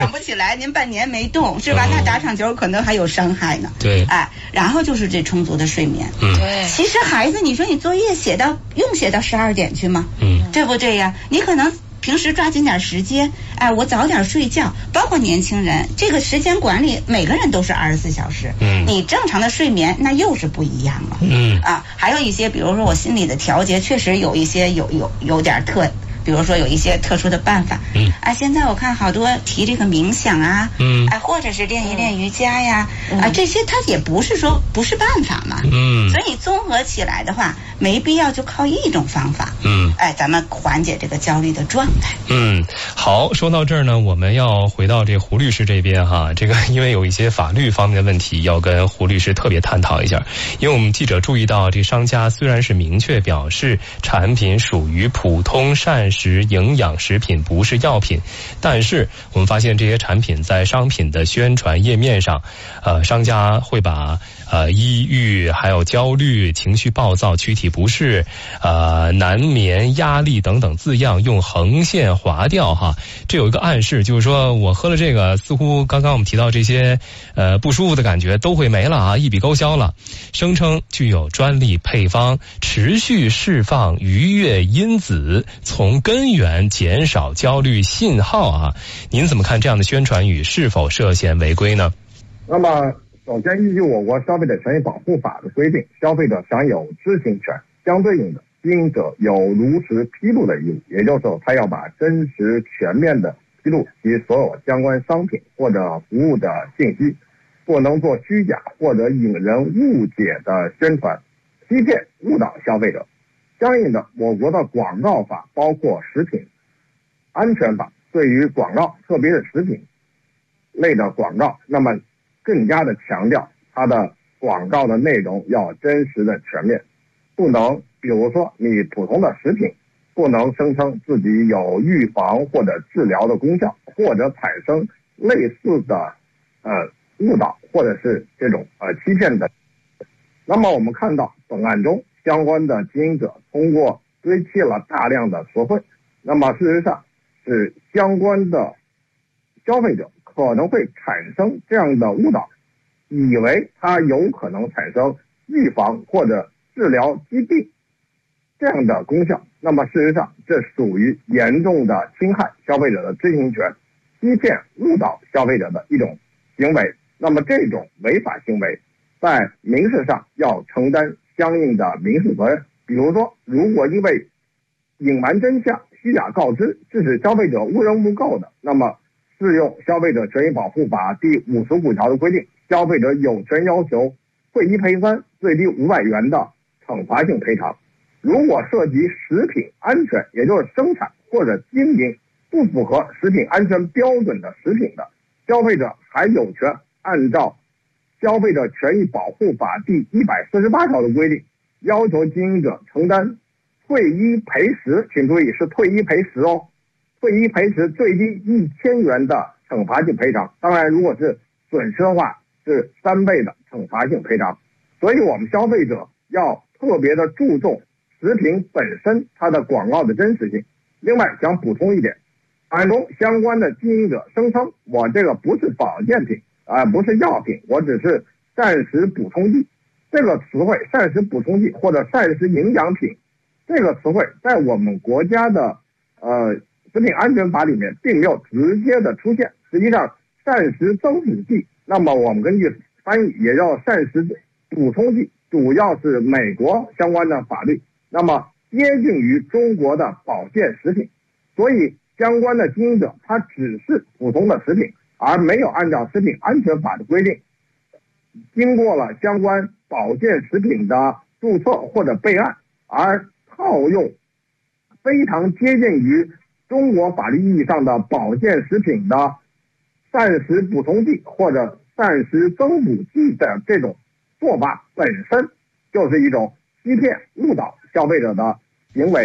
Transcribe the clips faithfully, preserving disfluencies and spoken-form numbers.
想不起来，您半年没动是吧？哦、那打场球可能还有伤害呢。 对， 哎，然后就是这充足的睡眠。 嗯， 对。其实孩子，你说你作业写到用写到十二点去吗？ 嗯， 对不对呀？你可能平时抓紧点时间，哎，我早点睡觉。包括年轻人，这个时间管理，每个人都是二十四小时。 嗯， 你正常的睡眠那又是不一样了。 嗯啊，还有一些，比如说我心理的调节，确实有一些有有有点特。比如说有一些特殊的办法， 嗯， 啊，现在我看好多提这个冥想啊， 嗯， 哎，或者是练一练瑜伽呀，嗯、啊，这些它也不是说不是办法嘛， 嗯， 所以综合起来的话，没必要就靠一种方法， 嗯， 哎，咱们缓解这个焦虑的状态。 嗯，好，说到这儿呢，我们要回到这胡律师这边哈，这个因为有一些法律方面的问题要跟胡律师特别探讨一下，因为我们记者注意到，这商家虽然是明确表示产品属于普通膳食营养食品，不是药品，但是我们发现这些产品在商品的宣传页面上，呃，商家会把呃抑郁、还有焦虑、情绪暴躁、躯体不适、呃难眠、压力等等字样用横线划掉哈。这有一个暗示，就是说我喝了这个，似乎刚刚我们提到这些呃不舒服的感觉都会没了啊，一笔勾销了。声称具有专利配方，持续释放愉悦因子，从根源减少焦虑信号啊。您怎么看这样的宣传语是否涉嫌违规呢？ 那么首先，依据我国消费者权益保护法的规定，消费者享有知情权，相对应的经营者有如实披露的义务，也就是说，他要把真实全面的披露其所有相关商品或者服务的信息，不能做虚假或者引人误解的宣传，欺骗误导消费者。相应的，我国的广告法包括食品安全法，对于广告，特别是食品类的广告，那么更加的强调它的广告的内容要真实的全面，不能比如说你普通的食品不能声称自己有预防或者治疗的功效，或者产生类似的呃误导或者是这种呃欺骗的。那么我们看到本案中相关的经营者通过堆砌了大量的实惠，那么事实上是相关的消费者可能会产生这样的误导，以为它有可能产生预防或者治疗疾病这样的功效，那么事实上这属于严重的侵害消费者的知情权，欺骗误导消费者的一种行为。那么这种违法行为在民事上要承担相应的民事责任。比如说，如果因为隐瞒真相、虚假告知，致使消费者误认误购的，那么适用消费者权益保护法第五十五条的规定，消费者有权要求会一赔三，最低五百元的惩罚性赔偿。如果涉及食品安全，也就是生产或者经营不符合食品安全标准的食品的，消费者还有权按照消费者权益保护法第一百四十八条的规定，要求经营者承担退一赔十，请注意是退一赔十哦，退一赔十最低一千元的惩罚性赔偿。当然，如果是损失的话，是三倍的惩罚性赔偿。所以我们消费者要特别的注重食品本身它的广告的真实性。另外想补充一点，案中相关的经营者声称我这个不是保健品啊、呃，不是药品，我只是膳食补充剂。这个词汇膳食补充剂或者膳食营养品，这个词汇在我们国家的呃食品安全法里面并没有直接的出现。实际上膳食增补剂，那么我们根据翻译也叫膳食补充剂，主要是美国相关的法律，那么接近于中国的保健食品。所以相关的经营者他只是普通的食品，而没有按照食品安全法的规定，经过了相关保健食品的注册或者备案，而套用非常接近于中国法律意义上的保健食品的膳食补充剂或者膳食增补剂的这种做法，本身就是一种欺骗误导消费者的行为。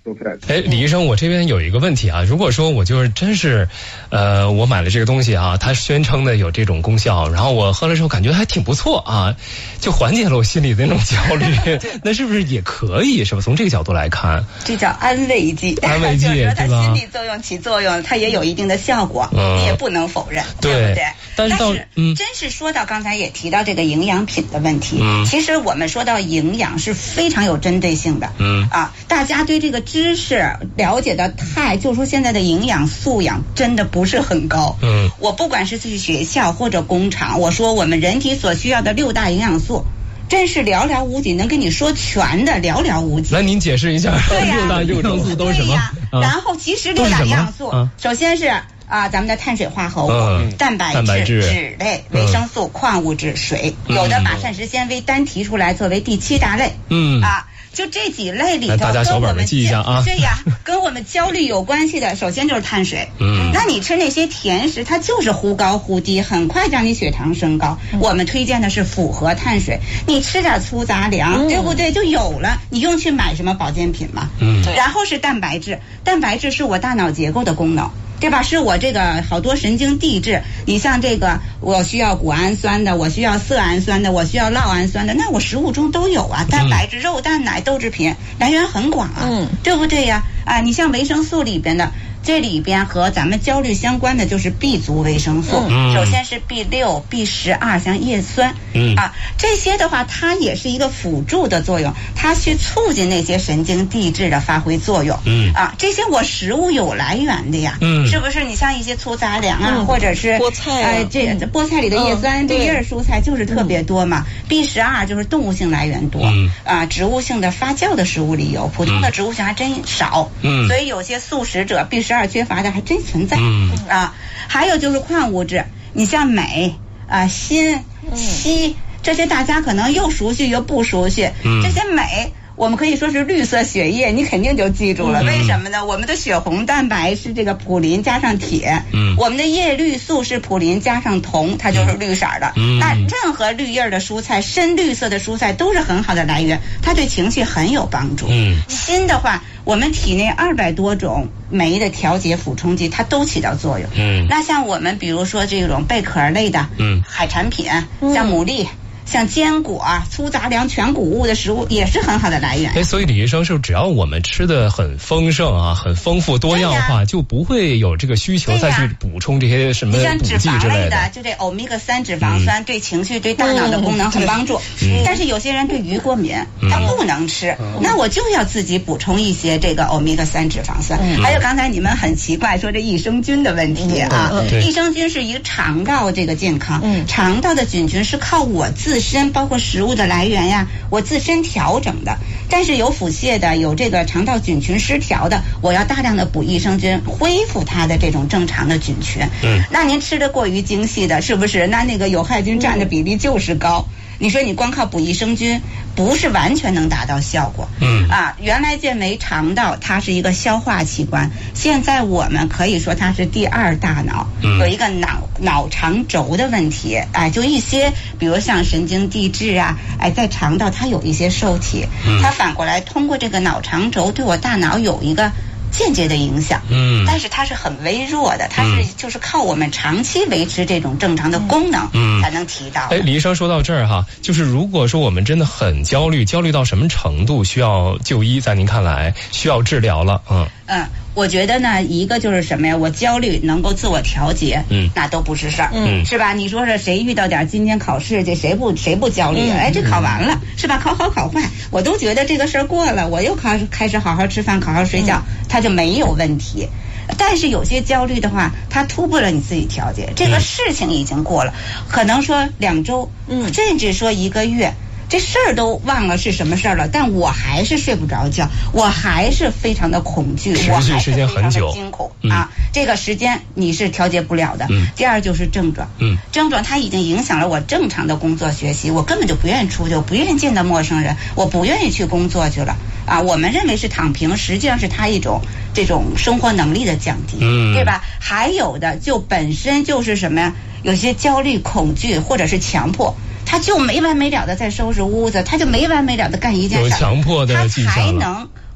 主持人。 哎，李医生，我这边有一个问题啊，如果说我就是真是，呃，我买了这个东西啊，它宣称的有这种功效，然后我喝了之后感觉还挺不错啊，就缓解了我心里的那种焦虑，那是不是也可以？是吧？从这个角度来看， 这叫安慰剂， 安慰剂， 就是说它对吧？ 心理作用起作用，它也有一定的效果， 嗯、 你也不能否认， 对, 对不对？ 但是到嗯， 真是说到刚才也提到这个营养品的问题， 嗯， 其实我们说到营养是非常有针对性的， 嗯啊，大家对这个知识了解的太，就说现在的营养素养真的不是很高， 嗯， 我不管是去学校或者工厂，我说我们人体所需要的六大营养素。真是寥寥无几，能跟你说全的寥寥无几。 那您解释一下，六大营养素都是什么？ 啊、然后其实六大营养素，啊、首先是啊，咱们的碳水化合物、 嗯、 蛋白质、 蛋白质脂类、维生素、嗯、矿物质、水，有的把膳食纤维单提出来作为第七大类。嗯啊。就这几类里头， 大家小本本记一下啊。 对呀，跟我们焦虑有关系的，首先就是碳水。嗯，那你吃那些甜食，它就是忽高忽低，很快让你血糖升高。嗯、我们推荐的是复合碳水，你吃点粗杂粮，嗯、对不对？就有了，你用去买什么保健品嘛？嗯，然后是蛋白质，蛋白质是我大脑结构的功能。对吧？是我这个好多神经递质，你像这个，我需要谷氨酸的，我需要色氨酸的，我需要酪氨酸的，那我食物中都有啊。蛋白质、肉、蛋奶、豆制品来源很广啊，嗯，对不对呀？啊，你像维生素里边的。这里边和咱们焦虑相关的就是 B 族维生素，嗯、首先是 B 六、B 十二，像叶酸，嗯啊，这些的话它也是一个辅助的作用，它去促进那些神经递质的发挥作用，嗯啊，这些我食物有来源的呀，嗯，是不是？你像一些粗杂粮啊，嗯、或者是菠菜、啊， 呃，这菠菜里的叶酸，嗯、这叶蔬菜就是特别多嘛。嗯、B 十二就是动物性来源多，嗯啊，植物性的发酵的食物里有，普通的植物性还真少，嗯，所以有些素食者 B 十二缺乏的还真存在，嗯啊，还有就是矿物质，你像镁啊、锌、硒这些大家可能又熟悉又不熟悉，嗯、这些镁。我们可以说是绿色血液，你肯定就记住了。嗯、为什么呢？我们的血红蛋白是这个普林加上铁，嗯，我们的叶绿素是普林加上铜，它就是绿色的。嗯，那任何绿叶的蔬菜，深绿色的蔬菜都是很好的来源，它对情绪很有帮助。嗯，锌的话，我们体内二百多种酶的调节辅充剂，它都起到作用。嗯，那像我们比如说这种贝壳类的，嗯，海产品，像牡蛎。像坚果啊、粗杂粮、全谷物的食物也是很好的来源。 哎，所以李医生是只要我们吃的很丰盛啊、很丰富多样化，啊、就不会有这个需求再去补充这些什么补剂之类的。 就这欧米伽三脂肪酸、嗯、对情绪、对大脑的功能很帮助。嗯、但是有些人对鱼过敏，嗯、他不能吃，嗯、那我就要自己补充一些这个欧米伽三脂肪酸。嗯、还有刚才你们很奇怪说这益生菌的问题啊，嗯嗯、益生菌是一个肠道这个健康，嗯、肠道的菌群是靠我自自身包括食物的来源呀，我自身调整的。但是有腹泻的，有这个肠道菌群失调的，我要大量的补益生菌，恢复它的这种正常的菌群。嗯，那您吃的过于精细的，是不是？那那个有害菌占的比例就是高。嗯，你说你光靠补益生菌不是完全能达到效果。嗯啊，原来认为肠道它是一个消化器官，现在我们可以说它是第二大脑，嗯、有一个脑脑肠轴的问题。哎，就一些比如像神经递质啊，哎，在肠道它有一些受体，嗯、它反过来通过这个脑肠轴对我大脑有一个间接的影响，嗯，但是它是很微弱的，它是就是靠我们长期维持这种正常的功能，嗯，才能提到。 哎，李医生说到这儿哈，就是如果说我们真的很焦虑，焦虑到什么程度需要就医，在您看来需要治疗了？嗯嗯，我觉得呢，一个就是什么呀？我焦虑能够自我调节，嗯，那都不是事儿，嗯，是吧？你说是谁遇到点今天考试，这谁不谁不焦虑？嗯、哎，这考完了、嗯、是吧？考好考坏，我都觉得这个事儿过了，我又开始开始好好吃饭，好好睡觉，嗯、它就没有问题。但是有些焦虑的话，它突破了你自己调节，这个事情已经过了，嗯、可能说两周，嗯，甚至说一个月。这事儿都忘了是什么事儿了，但我还是睡不着觉，我还是非常的恐惧，我还是非常的惊恐、嗯、啊！这个时间你是调节不了的。嗯、第二就是症状，嗯，症状它已经影响了我正常的工作学习，我根本就不愿意出去，我不愿意见到陌生人，我不愿意去工作去了啊！我们认为是躺平，实际上是它一种这种生活能力的降低，嗯，对吧？还有的就本身就是什么呀？有些焦虑、恐惧或者是强迫。他就没完没了的在收拾屋子，他就没完没了的干一件事， 有强迫的迹象， 他才能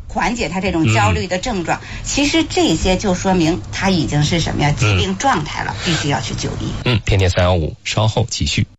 缓解他这种焦虑的症状，嗯、其实这些就说明他已经是什么呀疾病状态了，嗯、必须要去就医。 嗯，天天三幺五，稍后继续。